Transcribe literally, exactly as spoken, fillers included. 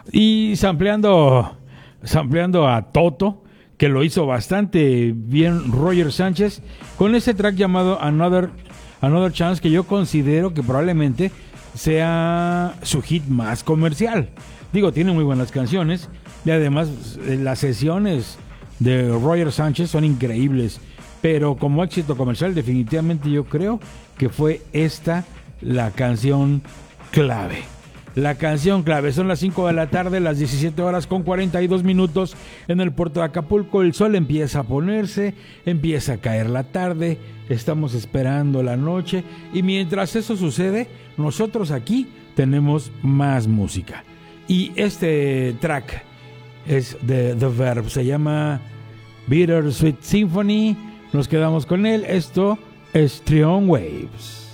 Y sampleando, sampleando a Toto, que lo hizo bastante bien Roger Sánchez, con ese track llamado Another, Another Chance, que yo considero que probablemente sea su hit más comercial. Digo, tiene muy buenas canciones y además las sesiones de Roger Sánchez son increíbles, pero como éxito comercial definitivamente yo creo que fue esta la canción clave. La canción clave. Son las cinco de la tarde, las diecisiete horas con cuarenta y dos minutos en el puerto de Acapulco. El sol empieza a ponerse, empieza a caer la tarde, estamos esperando la noche y mientras eso sucede, nosotros aquí tenemos más música. Y este track es de The Verb, se llama Bittersweet Symphony. Nos quedamos con él. Esto es Trion Waves.